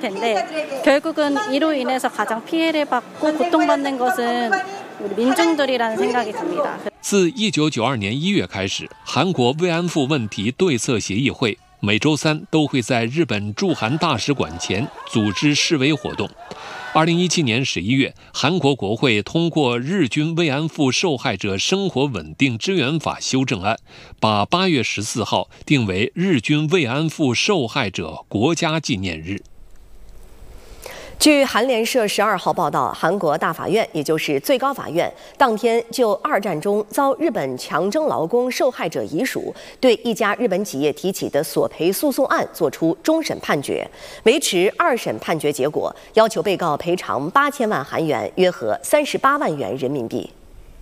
텐데 결국은 이로 인해서 가장 피해를 받고 고통받는 것은 우리 민중들이라는 생각이 듭니다. 自1992年1月开始，韩国慰安妇问题对策协议会每周三都会在日本驻韩大使馆前组织示威活动。2017年11月，韩国国会通过日军慰安妇受害者生活稳定支援法修正案，把8月14号定为日军慰安妇受害者国家纪念日。 据韩联社12号报道，韩国大法院，也就是最高法院，当天就二战中遭日本强征劳工受害者遗属对一家日本企业提起的索赔诉讼案作出终审判决，维持二审判决结果，要求被告赔偿8000万韩元，约合38万元人民币。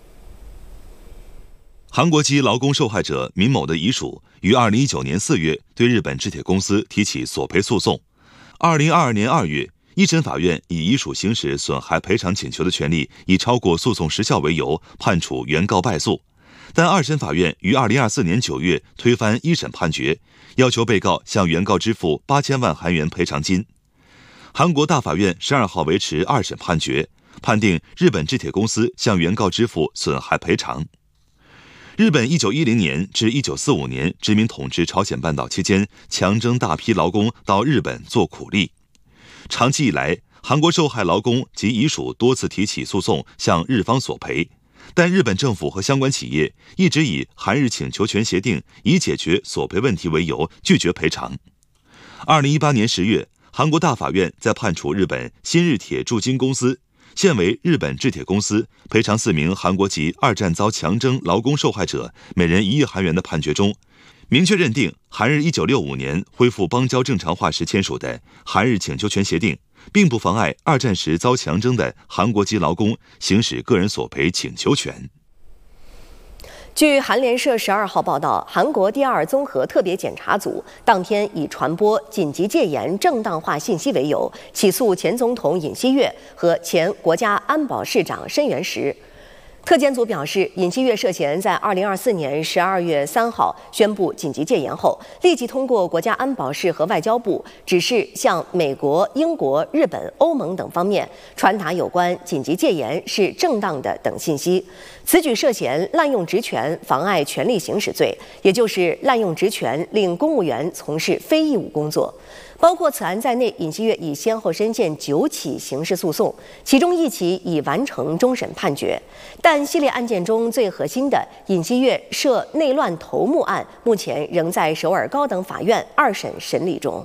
韩国籍劳工受害者民某的遗属于2019年4月对日本制铁公司提起索赔诉讼。2022年2月。一审法院以遗属行使损害赔偿请求的权利已超过诉讼时效为由，判处原告败诉。但二审法院于2024年9月推翻一审判决，要求被告向原告支付8000万韩元赔偿金。韩国大法院12号维持二审判决，判定日本制铁公司向原告支付损害赔偿。日本1910年至1945年殖民统治朝鲜半岛期间，强征大批劳工到日本做苦力。长期以来，韩国受害劳工及遗属多次提起诉讼向日方索赔，但日本政府和相关企业一直以韩日请求权协定以解决索赔问题为由，拒绝赔偿。2018年10月，韩国大法院在判处日本新日铁铸金公司现为日本制铁公司赔偿4名韩国籍二战遭强征劳工受害者每人1亿韩元的判决中，明确认定韩日1965年恢复邦交正常化时签署的韩日请求权协定，并不妨碍二战时遭强征的韩国籍劳工行使个人索赔请求权。 据韩联社12号报道，韩国第2综合特别检察组当天以传播紧急戒严正当化信息为由，起诉前总统尹锡悦和前国家安保市长申元实。特检组表示，尹锡悦涉嫌在2024年12月3号宣布紧急戒严后，立即通过国家安保室和外交部指示向美国、英国、日本、欧盟等方面传达有关紧急戒严是正当的等信息。此举涉嫌滥用职权、妨碍权力行使罪，也就是滥用职权令公务员从事非义务工作。包括此案在内，尹锡悦已先后深陷9起刑事诉讼，其中1起已完成终审判决。但系列案件中最核心的尹锡悦涉内乱头目案，目前仍在首尔高等法院二审审理中。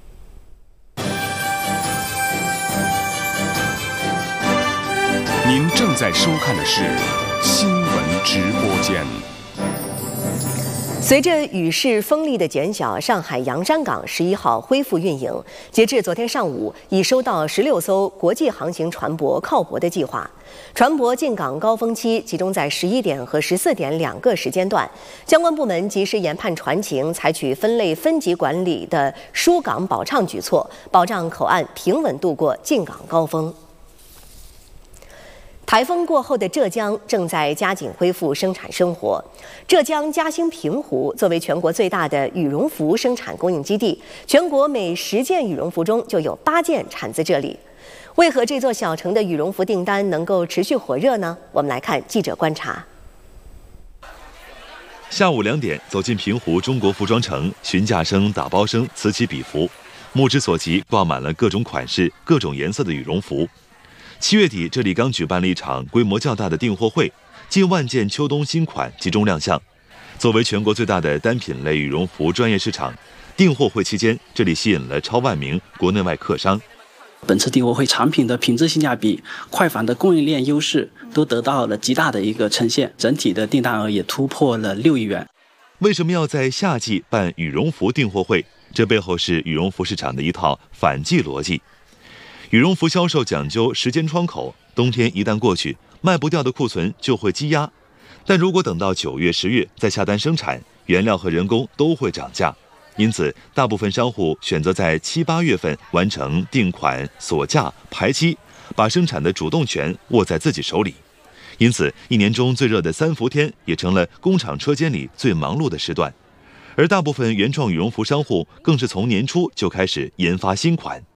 您正在收看的是新闻直播间。 随着雨势风力的减小，上海洋山港11号恢复运营。截至昨天上午，已收到16艘国际航行船舶靠泊的计划。船舶进港高峰期集中在11点和14点2个时间段，相关部门及时研判船情，采取分类分级管理的疏港保畅举措，保障口岸平稳度过进港高峰。台风过后的浙江正在加紧恢复生产生活。浙江嘉兴平湖作为全国最大的羽绒服生产供应基地，全国每10件羽绒服中就有8件产自这里。为何这座小城的羽绒服订单能够持续火热呢？我们来看记者观察。 下午2点，走进平湖中国服装城，询价声、打包声此起彼伏，目之所及挂满了各种款式、各种颜色的羽绒服。7月底，这里刚举办了一场规模较大的订货会，近万件秋冬新款集中亮相。作为全国最大的单品类羽绒服专业市场，订货会期间，这里吸引了超万名国内外客商。 本次订货会产品的品质性价比、快反的供应链优势都得到了极大的一个呈现，整体的订单额也突破了6亿元。 为什么要在夏季办羽绒服订货会？这背后是羽绒服市场的一套反季逻辑。羽绒服销售讲究时间窗口，冬天一旦过去，卖不掉的库存就会积压。但如果等到9月、10月再下单生产，原料和人工都会涨价。因此，大部分商户选择在7、8月份完成订款、锁价、排期，把生产的主动权握在自己手里。因此，一年中最热的3伏天也成了工厂车间里最忙碌的时段。而大部分原创羽绒服商户更是从年初就开始研发新款。